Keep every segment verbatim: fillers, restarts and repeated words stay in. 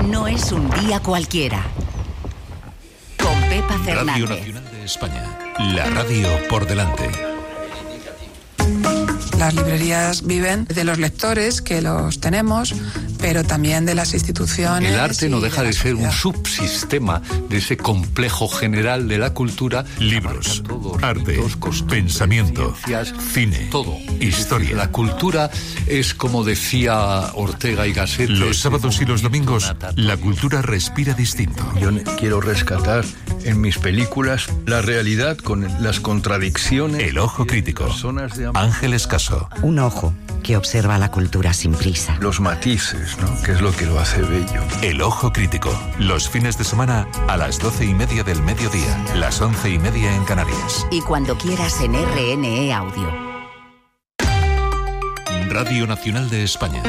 No es un día cualquiera. Con Pepa Fernández. Radio Nacional de España. La radio por delante. Las librerías viven de los lectores, que los tenemos, pero también de las instituciones. El arte no deja de, de ser un subsistema de ese complejo general de la cultura. Libros, arte, ritos, pensamiento, cine, todo. Historia. La cultura es, como decía Ortega y Gasset. Los sábados y los domingos, la cultura respira distinto. Yo quiero rescatar en mis películas la realidad con las contradicciones. El ojo crítico. Ángel Escaso. Un ojo que observa la cultura sin prisa. Los matices, ¿no? Que es lo que lo hace bello. El ojo crítico. Los fines de semana a las doce y media del mediodía. Las once y media en Canarias. Y cuando quieras en R N E Audio. Radio Nacional de España.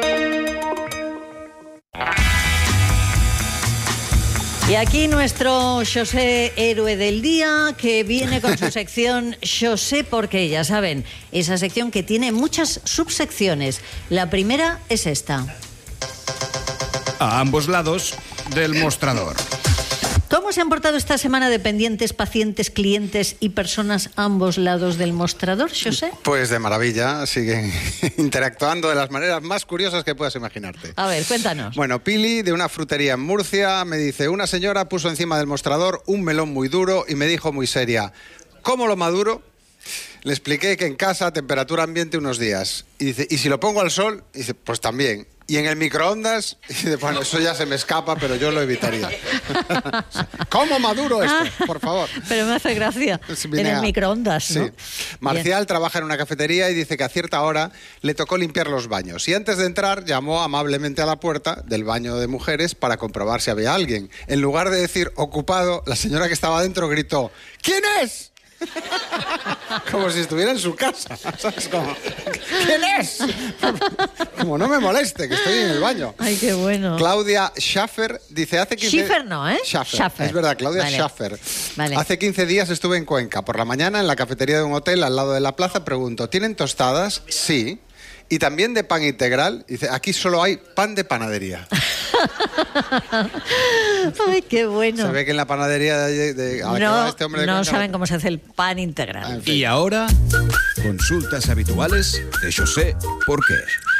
Y aquí nuestro José Héroe del Día, que viene con su sección José porque, ya saben, esa sección que tiene muchas subsecciones. La primera es esta. A ambos lados del mostrador. ¿Cómo se han portado esta semana dependientes, pacientes, clientes y personas a ambos lados del mostrador, José? Pues de maravilla, siguen interactuando de las maneras más curiosas que puedas imaginarte. A ver, cuéntanos. Bueno, Pili, de una frutería en Murcia, me dice: una señora puso encima del mostrador un melón muy duro y me dijo muy seria: ¿cómo lo maduro? Le expliqué que en casa, temperatura ambiente unos días. Y dice: ¿y si lo pongo al sol? Y dice: pues también. ¿Y en el microondas? Y dice: bueno, eso ya se me escapa, pero yo lo evitaría. ¿Cómo maduro esto? Por favor. Pero me hace gracia. En el a... microondas, ¿no? Sí. Marcial Bien. Trabaja en una cafetería y dice que a cierta hora le tocó limpiar los baños. Y antes de entrar, llamó amablemente a la puerta del baño de mujeres para comprobar si había alguien. En lugar de decir ocupado, la señora que estaba dentro gritó: ¿quién es? Como si estuviera en su casa, ¿sabes? Como, ¿quién es? Como no me moleste, que estoy en el baño. Ay, qué bueno. Claudia Schaffer dice: hace quince... Schiffer no, ¿eh? Schaffer. Schaffer. Es verdad, Claudia vale. Schaffer. Vale. Hace quince días estuve en Cuenca. Por la mañana, en la cafetería de un hotel al lado de la plaza, pregunto: ¿tienen tostadas? Sí. Y también de pan integral. Dice: aquí solo hay pan de panadería. Ay, qué bueno. Se ve que en la panadería de, de, a la no, que va este hombre de no Cuenca, saben cómo se hace el pan integral. En fin. Y ahora, consultas habituales de José ¿por qué?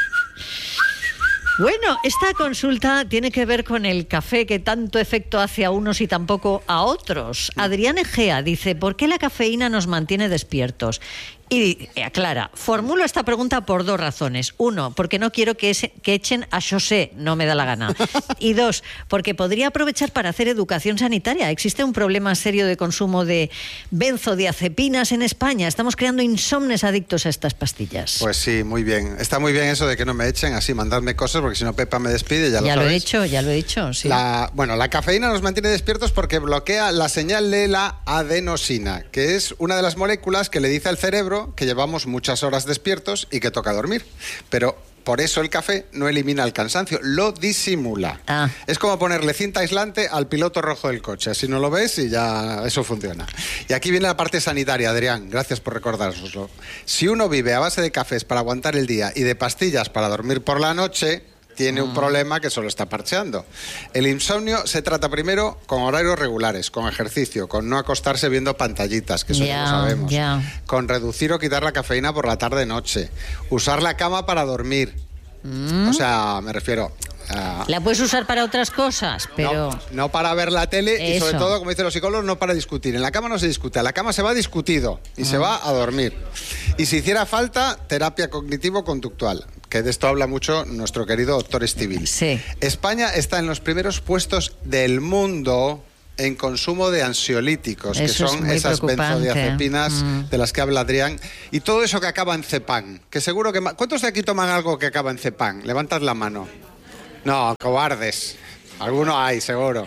Bueno, esta consulta tiene que ver con el café, que tanto efecto hace a unos y tampoco a otros. Adrián Egea dice: ¿por qué la cafeína nos mantiene despiertos? Y aclara: formulo esta pregunta por dos razones. Uno, porque no quiero que, ese, que echen a José, no me da la gana. Y dos, porque podría aprovechar para hacer educación sanitaria. Existe un problema serio de consumo de benzodiazepinas en España. Estamos creando insomnes adictos a estas pastillas. Pues sí, muy bien. Está muy bien eso de que no me echen así, mandarme cosas, porque si no Pepa me despide, ya lo Ya sabéis. lo he dicho, ya lo he dicho, sí. La, bueno, la cafeína nos mantiene despiertos porque bloquea la señal de la adenosina, que es una de las moléculas que le dice al cerebro que llevamos muchas horas despiertos y que toca dormir. Pero por eso el café no elimina el cansancio, lo disimula. Ah. Es como ponerle cinta aislante al piloto rojo del coche. Así no lo ves y ya eso funciona. Y aquí viene la parte sanitaria, Adrián. Gracias por recordárnoslo. Si uno vive a base de cafés para aguantar el día y de pastillas para dormir por la noche, tiene un problema que solo está parcheando. El insomnio se trata primero con horarios regulares, con ejercicio, con no acostarse viendo pantallitas, que eso yeah, ya lo sabemos, yeah. con reducir o quitar la cafeína por la tarde-noche, usar la cama para dormir. Mm. O sea, me refiero... Uh, la puedes usar para otras cosas, pero... No, no para ver la tele. Eso. Y sobre todo, como dicen los psicólogos, no para discutir. En la cama no se discute, a la cama se va discutido y mm. se va a dormir. Y si hiciera falta, terapia cognitivo-conductual, que de esto habla mucho nuestro querido doctor Estivil. Sí. España está en los primeros puestos del mundo en consumo de ansiolíticos, eso que son esas benzodiazepinas mm. de las que habla Adrián, y todo eso que acaba en cepán, que seguro que... ¿Cuántos de aquí toman algo que acaba en cepán? Levantad la mano. No, cobardes. Alguno hay, seguro.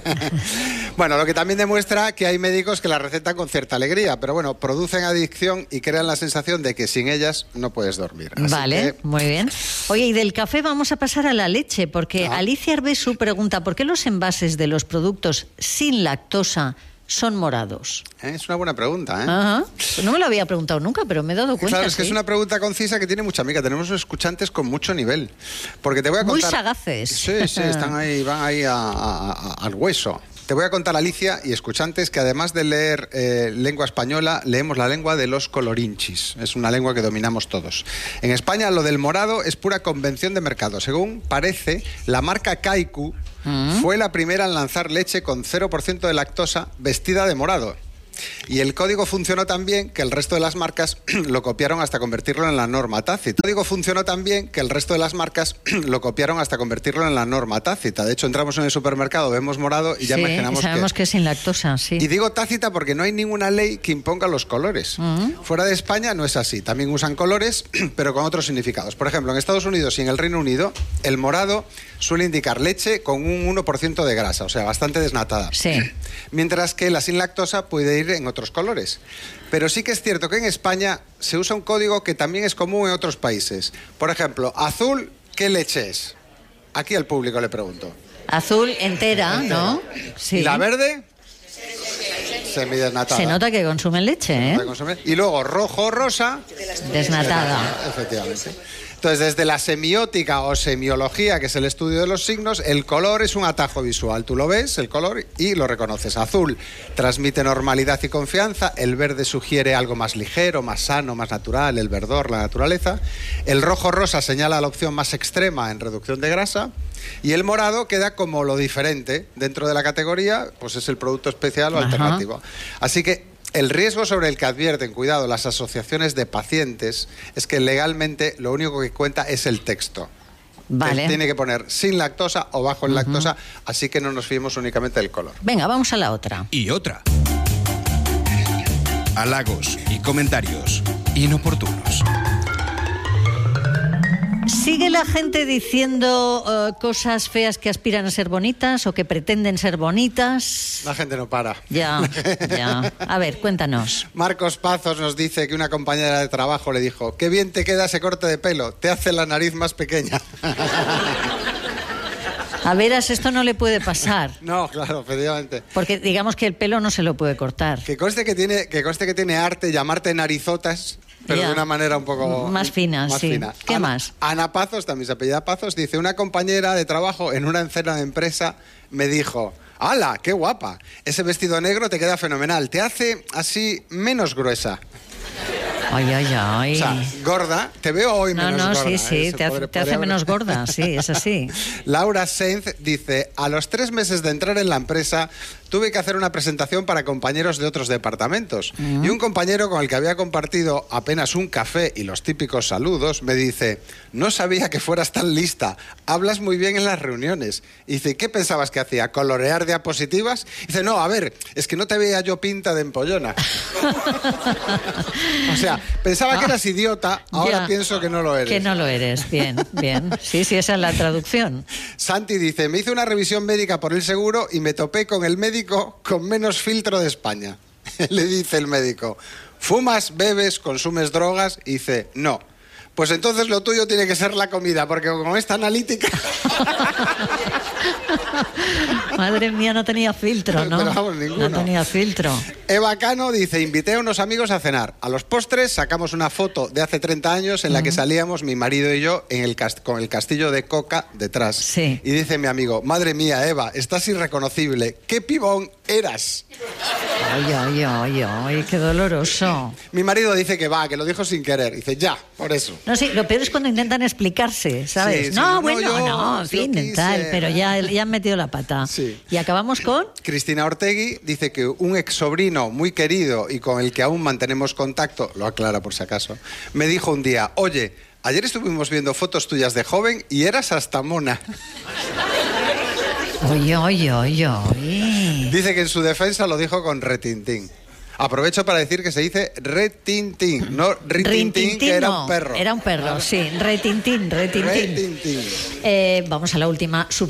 Bueno, lo que también demuestra que hay médicos que la recetan con cierta alegría, pero bueno, producen adicción y crean la sensación de que sin ellas no puedes dormir. Así vale, que... muy bien. Oye, y del café vamos a pasar a la leche, porque ah. Alicia Arbesu pregunta: ¿por qué los envases de los productos sin lactosa son morados? ¿Eh? Es una buena pregunta, ¿eh? Ajá. No me lo había preguntado nunca, pero me he dado cuenta. Claro, es que ¿sí? es una pregunta concisa que tiene mucha miga. Tenemos escuchantes con mucho nivel. Porque te voy a contar... Muy sagaces. Sí, sí, están ahí, van ahí a, a, a, al hueso. Te voy a contar, Alicia, y escuchantes, que además de leer eh, lengua española, leemos la lengua de los colorinchis. Es una lengua que dominamos todos. En España lo del morado es pura convención de mercado. Según parece, la marca Kaiku mm. fue la primera en lanzar leche con cero por ciento de lactosa vestida de morado. Y el código funcionó tan bien que el resto de las marcas lo copiaron hasta convertirlo en la norma tácita. El código funcionó tan bien que el resto de las marcas lo copiaron hasta convertirlo en la norma tácita. De hecho, entramos en el supermercado, vemos morado y ya sí, imaginamos y sabemos que... que es sin lactosa, sí. Y digo tácita porque no hay ninguna ley que imponga los colores. Uh-huh. Fuera de España no es así. También usan colores, pero con otros significados. Por ejemplo, en Estados Unidos y en el Reino Unido, el morado suele indicar leche con un uno por ciento de grasa, o sea, bastante desnatada. Sí. Mientras que la sin lactosa puede ir en otros colores. Pero sí que es cierto que en España se usa un código que también es común en otros países. Por ejemplo, azul, ¿qué leche es? Aquí al público le pregunto. Azul entera, ¿no? Sí. ¿Y la verde? Semidesnatada. Se nota que consumen leche, ¿eh? Y luego rojo, rosa. Desnatada. Efectivamente. Entonces, desde la semiótica o semiología, que es el estudio de los signos, el color es un atajo visual. Tú lo ves, el color, y lo reconoces. Azul transmite normalidad y confianza. El verde sugiere algo más ligero, más sano, más natural. El verdor, la naturaleza. El rojo rosa señala la opción más extrema en reducción de grasa. Y el morado queda como lo diferente. Dentro de la categoría, pues es el producto especial o Ajá. alternativo. Así que el riesgo sobre el que advierten, cuidado, las asociaciones de pacientes, es que legalmente lo único que cuenta es el texto. Vale. Tiene que poner sin lactosa o bajo en uh-huh. lactosa, así que no nos fiemos únicamente del color. Venga, vamos a la otra. Y otra. Halagos y comentarios inoportunos. ¿Sigue la gente diciendo uh, cosas feas que aspiran a ser bonitas o que pretenden ser bonitas? La gente no para. Ya, ya. A ver, cuéntanos. Marcos Pazos nos dice que una compañera de trabajo le dijo: qué bien te queda ese corte de pelo, te hace la nariz más pequeña. A veras, esto no le puede pasar. No, claro, efectivamente. Porque digamos que el pelo no se lo puede cortar. Que conste que tiene, que conste que tiene arte llamarte narizotas, pero ya. de una manera un poco... Más fina, más sí. Fina. ¿Qué Ana, más? Ana Pazos, también se apellida Pazos, dice: una compañera de trabajo en una cena de empresa me dijo: ¡hala, qué guapa! Ese vestido negro te queda fenomenal, te hace así menos gruesa. Ay, ay, ay. O sea, gorda, te veo hoy no, menos no, gorda. No, sí, sí, ¿eh? te, hace, te hace menos gorda, sí, es así. Laura Sainz dice: a los tres meses de entrar en la empresa tuve que hacer una presentación para compañeros de otros departamentos. Uh-huh. Y un compañero con el que había compartido apenas un café y los típicos saludos me dice: no sabía que fueras tan lista, hablas muy bien en las reuniones. Y dice: ¿qué pensabas que hacía? ¿Colorear diapositivas? Y dice: no, a ver, es que no te veía yo pinta de empollona. O sea, pensaba ah, que eras idiota, ahora ya, pienso que no lo eres. Que no lo eres, bien, bien. Sí, sí, esa es la traducción. Santi dice: me hice una revisión médica por el seguro y me topé con el médico con menos filtro de España. Le dice el médico: ¿fumas, bebes, consumes drogas? Y dice: no. Pues entonces lo tuyo tiene que ser la comida, porque con esta analítica... Madre mía, no tenía filtro, ¿no? Pero vamos, ninguno. No tenía filtro. Eva Cano dice: invité a unos amigos a cenar. A los postres sacamos una foto de hace treinta años en la uh-huh. que salíamos mi marido y yo en el cast- con el castillo de Coca detrás. Sí. Y dice mi amigo: madre mía, Eva, estás irreconocible. ¿Qué pibón eras? Ay, ay, ay, ay, qué doloroso. Mi marido dice que va, que lo dijo sin querer. Dice: ya, por eso. No, sí, lo peor es cuando intentan explicarse, ¿sabes? Sí, sí, no, no, bueno, yo, no, en fin, quise... tal, pero ya, ya han metido la pata. Sí. Y acabamos con... Cristina Ortegui dice que un ex sobrino muy querido y con el que aún mantenemos contacto, lo aclara por si acaso, me dijo un día: oye, ayer estuvimos viendo fotos tuyas de joven y eras hasta mona. Oye, oye, oye, oye. Dice que en su defensa lo dijo con retintín. Aprovecho para decir que se dice retintín, no ritintín, que era no, un perro. Era un perro, sí. Retintín, retintín. Retintín. Eh, vamos a la última.